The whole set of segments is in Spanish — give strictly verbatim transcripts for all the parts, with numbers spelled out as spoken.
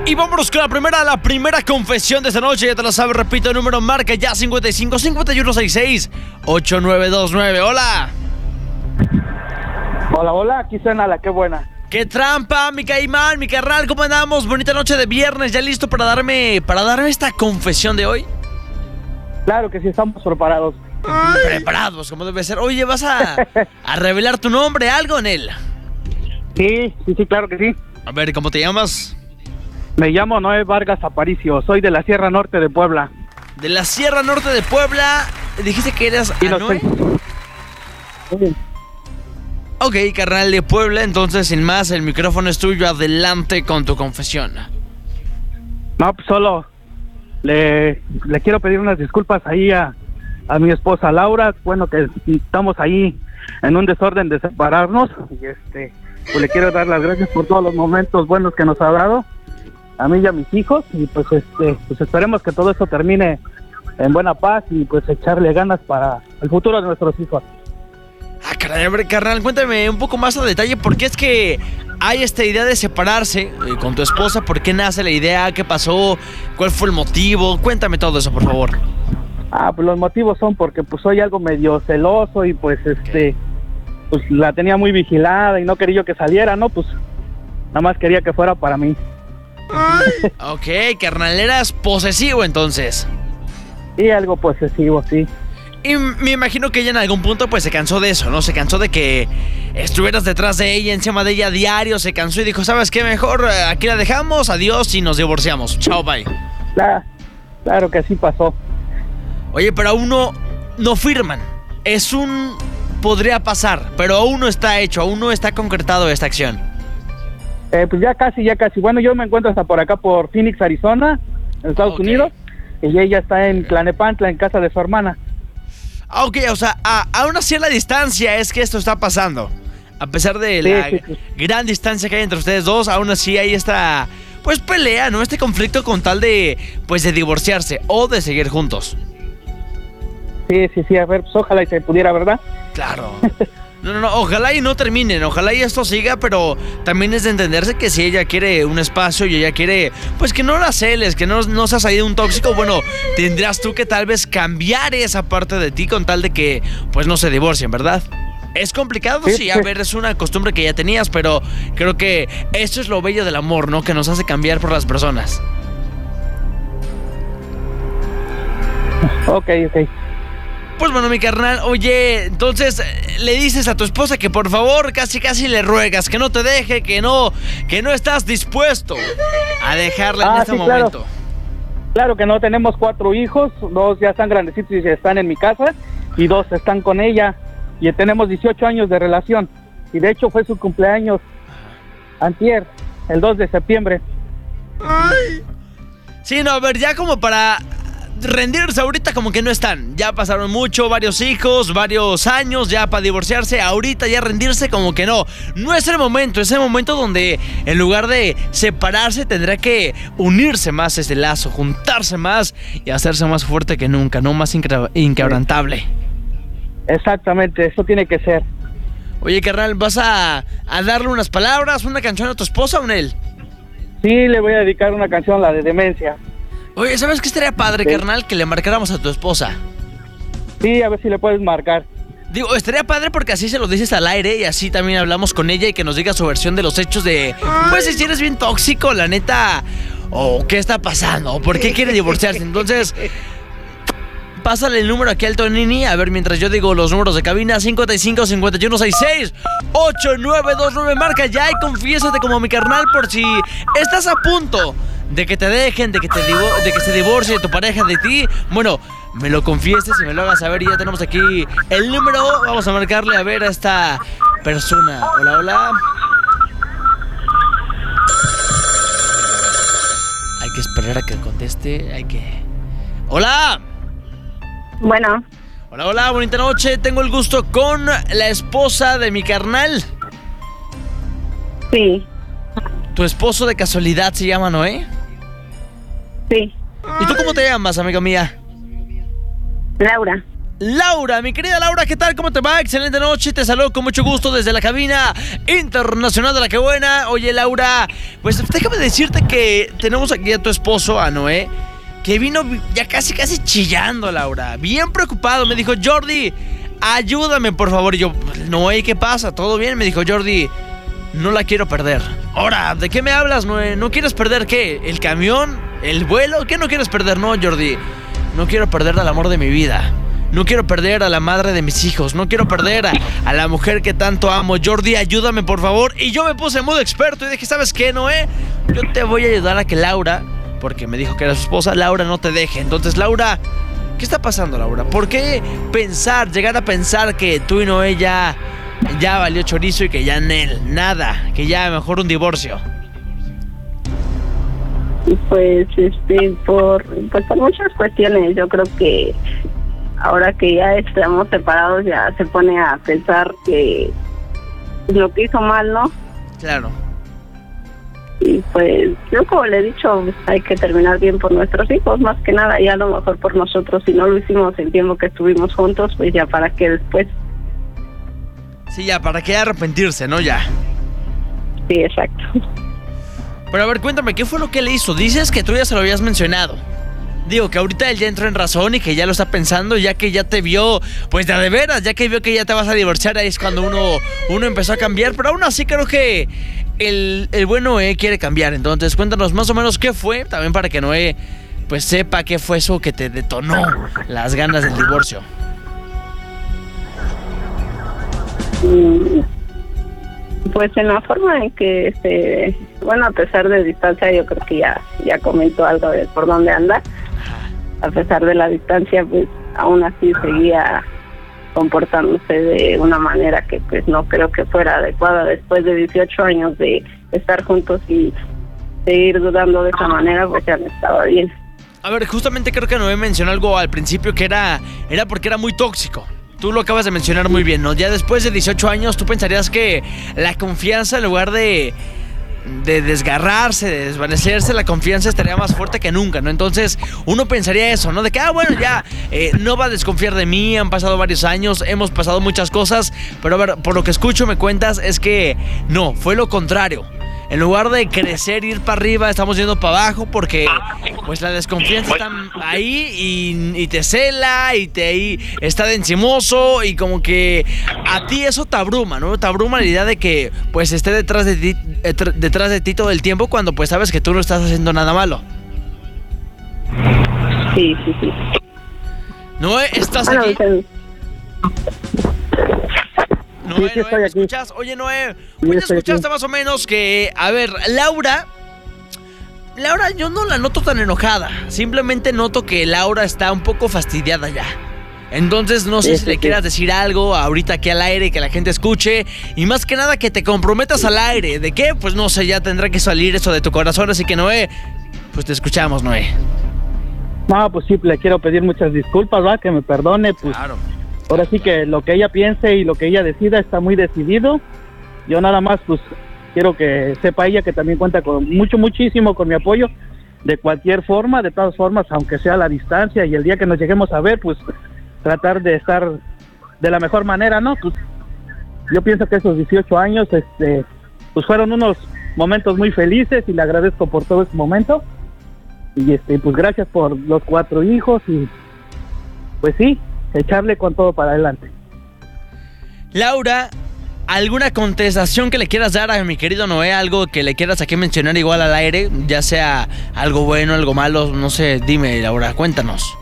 Y vámonos con la primera, la primera confesión de esta noche. Ya te la sabes, repito el número, marca ya cincuenta y cinco, cincuenta y uno sesenta y seis, ochenta y nueve veintinueve. Hola. Hola, hola, aquí suena la que buena. ¡Qué trampa, mi caimán, mi carnal! ¿Cómo andamos? Bonita noche de viernes. ¿Ya listo para darme, para darme esta confesión de hoy? Claro que sí, estamos preparados. Preparados, como debe ser. Oye, ¿vas a, a revelar tu nombre, algo en él? Sí, sí, sí, claro que sí. A ver, ¿cómo te llamas? Me llamo Noé Vargas Aparicio, soy de la Sierra Norte de Puebla. De la Sierra Norte de Puebla. ¿Dijiste que eras Sí, no Anoe? sé. Muy bien. Ok, carnal de Puebla, entonces sin más, el micrófono es tuyo, adelante con tu confesión. No, pues solo le, le quiero pedir unas disculpas ahí a, a mi esposa Laura. Bueno, que estamos ahí en un desorden de separarnos. Y este, pues le quiero dar las gracias por todos los momentos buenos que nos ha dado a mí y a mis hijos. Y pues este, pues esperemos que todo esto termine en buena paz y pues echarle ganas para el futuro de nuestros hijos. Ah, caray, hombre, carnal, cuéntame un poco más a detalle por qué es que hay esta idea de separarse eh, con tu esposa. ¿Por qué nace la idea? ¿Qué pasó? ¿Cuál fue el motivo? Cuéntame todo eso, por favor. Ah, pues los motivos son porque pues soy algo medio celoso y pues este, pues la tenía muy vigilada y no quería yo que saliera, ¿no? Pues nada más quería que fuera para mí. Ok, carnal, eras posesivo entonces. Sí, algo posesivo, sí. Y me imagino que ella en algún punto pues se cansó de eso, ¿no? Se cansó de que estuvieras detrás de ella, encima de ella a diario. Se cansó y dijo, ¿sabes qué? Mejor eh, aquí la dejamos, adiós y nos divorciamos. Chao, bye. Claro, claro que así pasó. Oye, pero aún no, no firman. Es un... podría pasar, pero aún no está hecho, aún no está concretado esta acción. Eh, pues ya casi, ya casi. Bueno, yo me encuentro hasta por acá por Phoenix, Arizona, en Estados Ok. Unidos. Y ella está en Tlanepantla, en casa de su hermana. Ah, ok, o sea, a, aún así a la distancia es que esto está pasando. A pesar de Sí, la sí, sí. gran distancia que hay entre ustedes dos, aún así hay esta, pues, pelea, ¿no? Este conflicto con tal de, pues, de divorciarse o de seguir juntos. Sí, sí, sí, a ver, pues ojalá y se pudiera, ¿verdad? Claro. No, no, no, ojalá y no terminen, ojalá y esto siga, pero también es de entenderse que si ella quiere un espacio y ella quiere, pues que no la celes, que no, no seas ahí de un tóxico, bueno, tendrás tú que tal vez cambiar esa parte de ti con tal de que, pues no se divorcien, ¿verdad? Es complicado, sí, Sí, a sí. ver, es una costumbre que ya tenías, pero creo que esto es lo bello del amor, ¿no? Que nos hace cambiar por las personas. Ok, ok. Pues bueno, mi carnal, oye, entonces eh, le dices a tu esposa que por favor, casi casi le ruegas que no te deje, que no, que no estás dispuesto a dejarla en Ah, este sí, claro. momento. Claro que no, tenemos cuatro hijos, dos ya están grandecitos y están en mi casa, y dos están con ella, y tenemos dieciocho años de relación, y de hecho fue su cumpleaños antier, el dos de septiembre. Sí, no, a ver, ya como para rendirse ahorita como que no están. Ya pasaron mucho, varios hijos, varios años ya para divorciarse. Ahorita ya rendirse como que no. No es el momento, es el momento donde en lugar de separarse tendrá que unirse más ese lazo, juntarse más y hacerse más fuerte que nunca, no más incre- inquebrantable. Exactamente, eso tiene que ser. Oye, carnal, ¿vas a, a darle unas palabras, una canción a tu esposa o a él? Sí, le voy a dedicar una canción, la de Demencia. Oye, ¿sabes qué estaría padre, Sí. carnal? Que le marcáramos a tu esposa. Sí, a ver si le puedes marcar. Digo, estaría padre porque así se lo dices al aire y así también hablamos con ella y que nos diga su versión de los hechos de... Pues si eres bien tóxico, la neta... O qué está pasando, o por qué quiere divorciarse. Entonces, pásale el número aquí al Tonini. A ver, mientras yo digo los números de cabina: cincuenta y cinco, cincuenta y uno sesenta y seis, ochenta y nueve veintinueve. Marca ya y confiésate como mi carnal por si estás a punto de que te dejen, de que, te divo- de que se divorcie tu pareja de ti. Bueno, me lo confieses y me lo hagas saber. Y ya tenemos aquí el número. Vamos a marcarle a ver a esta persona. Hola, hola. Hay que esperar a que conteste. Hay que... ¡Hola! Bueno, Hola, hola, bonita noche. Tengo el gusto con la esposa de mi carnal. sí, ¿Tu esposo de casualidad se llama Noé? sí, ¿Y tú cómo te llamas, amiga mía? Laura. Laura, mi querida Laura, ¿qué tal? ¿Cómo te va? Excelente noche, te saludo con mucho gusto desde la cabina internacional de La Que Buena. Oye, Laura, pues déjame decirte que tenemos aquí a tu esposo, a Noé, que vino ya casi casi chillando, Laura, bien preocupado. Me dijo, Jordi, ayúdame por favor. Y yo, Noé, ¿qué pasa? ¿Todo bien? Me dijo, Jordi, no la quiero perder. Ahora, ¿de qué me hablas, Noé? ¿No quieres perder qué? ¿El camión? ¿El vuelo? ¿Qué no quieres perder? No, Jordi, no quiero perder al amor de mi vida. No quiero perder a la madre de mis hijos. No quiero perder a, a la mujer que tanto amo. Jordi, ayúdame por favor. Y yo me puse en modo experto y dije, ¿sabes qué, Noé? Yo te voy a ayudar a que Laura, porque me dijo que era su esposa, Laura no te deje. Entonces, Laura, ¿qué está pasando, Laura? ¿Por qué pensar, llegar a pensar que tú y Noé ya, ya valió chorizo y que ya en él, nada, que ya mejor un divorcio? Pues, este, por, pues por muchas cuestiones. Yo creo que ahora que ya estamos separados, ya se pone a pensar que lo que hizo mal, ¿no? Claro. Y pues, yo como le he dicho, pues, hay que terminar bien por nuestros hijos, más que nada, y a lo mejor por nosotros. Si no lo hicimos el tiempo que estuvimos juntos, pues ya para qué después. Sí, ya, para qué arrepentirse, ¿no? Ya. Sí, exacto. Pero a ver, cuéntame, ¿qué fue lo que le hizo? Dices que tú ya se lo habías mencionado. Digo, que ahorita él ya entró en razón y que ya lo está pensando, ya que ya te vio, pues de, de veras, ya que vio que ya te vas a divorciar, ahí es cuando uno, uno empezó a cambiar. Pero aún así creo que el, el buen Noé quiere cambiar. Entonces cuéntanos más o menos qué fue, también para que Noé pues sepa qué fue eso que te detonó las ganas del divorcio. Pues en la forma en que, este, bueno, a pesar de distancia, yo creo que ya, ya comentó algo de por dónde anda. A pesar de la distancia, pues aún así seguía comportándose de una manera que pues no creo que fuera adecuada después de dieciocho años de estar juntos, y seguir dudando de esa manera, pues ya no estaba bien. A ver, justamente creo que Noé mencionó algo al principio que era, era porque era muy tóxico. Tú lo acabas de mencionar muy bien, ¿no? Ya después de dieciocho años, tú pensarías que la confianza, en lugar de, de desgarrarse, de desvanecerse, la confianza estaría más fuerte que nunca, ¿no? Entonces, uno pensaría eso, ¿no? De que, ah, bueno, ya, eh, no va a desconfiar de mí, han pasado varios años, hemos pasado muchas cosas, pero a ver, por lo que escucho, me cuentas, es que no, fue lo contrario. En lugar de crecer, ir para arriba, estamos yendo para abajo porque pues la desconfianza está ahí y, y te cela y te ahí está de encimoso, y como que a ti eso te abruma, ¿no? Te abruma la idea de que pues esté detrás de ti, detrás de ti todo el tiempo cuando pues sabes que tú no estás haciendo nada malo. Sí, sí, sí. ¿No estás bueno, aquí? Pues, Noé, sí, sí, Noé, ¿me aquí. escuchas? Oye, Noé, Sí, pues ya estoy escuchaste aquí. más o menos que, a ver, Laura, Laura yo no la noto tan enojada, simplemente noto que Laura está un poco fastidiada ya. Entonces no sé Sí, si sí, le sí. quieras decir algo ahorita aquí al aire, que la gente escuche, y más que nada que te comprometas al aire. ¿De qué? Pues no sé, ya tendrá que salir eso de tu corazón, así que Noé, pues te escuchamos, Noé. No, pues sí, le quiero pedir muchas disculpas, ¿va? Que me perdone, pues Claro. ahora sí que lo que ella piense y lo que ella decida está muy decidido. Yo nada más, pues, quiero que sepa ella que también cuenta con mucho, muchísimo con mi apoyo, de cualquier forma, de todas formas, aunque sea a la distancia, y el día que nos lleguemos a ver, pues, tratar de estar de la mejor manera, ¿no? Pues, yo pienso que esos dieciocho años, este, pues, fueron unos momentos muy felices, y le agradezco por todo ese momento, y este, pues, gracias por los cuatro hijos, y pues sí, echarle con todo para adelante. Laura, ¿alguna contestación que le quieras dar a mi querido Noé? Algo que le quieras aquí mencionar igual al aire, ya sea algo bueno, algo malo, no sé, dime, Laura, cuéntanos.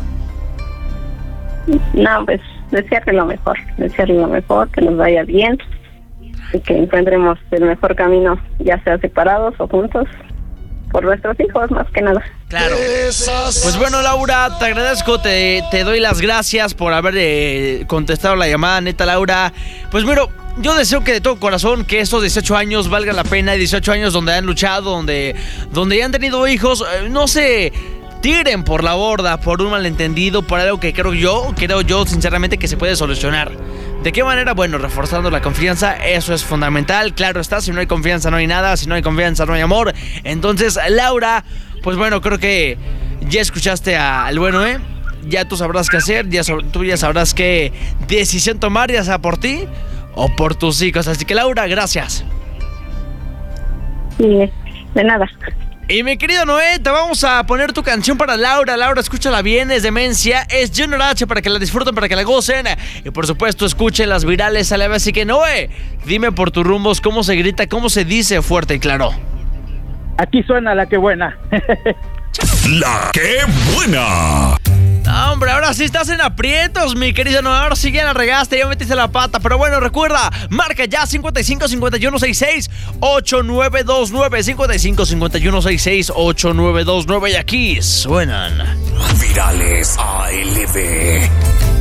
no, pues desearle lo mejor, desearle lo mejor, que nos vaya bien, y que encontremos el mejor camino, ya sea separados o juntos, por nuestros hijos, más que nada. Claro. Pues bueno, Laura, te agradezco, te, te doy las gracias por haber eh, contestado la llamada, neta, Laura. Pues mira, yo deseo que de todo corazón que estos dieciocho años valgan la pena, dieciocho años donde han luchado, donde, donde ya han tenido hijos, eh, no se tiren por la borda por un malentendido, por algo que creo yo, creo yo sinceramente que se puede solucionar. ¿De qué manera? Bueno, reforzando la confianza, eso es fundamental. Claro está, si no hay confianza no hay nada, si no hay confianza no hay amor. Entonces, Laura, pues bueno, creo que ya escuchaste a- al bueno, ¿eh? ya tú sabrás qué hacer, ya sab- tú ya sabrás qué decisión tomar, ya sea por ti o por tus hijos. Así que Laura, gracias. Sí, de nada. Y mi querido Noé, te vamos a poner tu canción para Laura. Laura, escúchala bien, es Demencia, es Junior H para que la disfruten, para que la gocen. Y por supuesto, escuchen las virales a la vez. Así que Noé, dime por tus rumbos cómo se grita, cómo se dice fuerte y claro. Aquí suena la que buena. La que buena. No, hombre, ahora sí estás en aprietos, mi querido Noé. Ahora sí ya la regaste, ya metiste la pata. Pero bueno, recuerda, marca ya cincuenta y cinco cincuenta y uno sesenta y seis ochenta y nueve veintinueve. cincuenta y cinco cincuenta y uno sesenta y seis ochenta y nueve veintinueve. Y aquí suenan Virales A L B.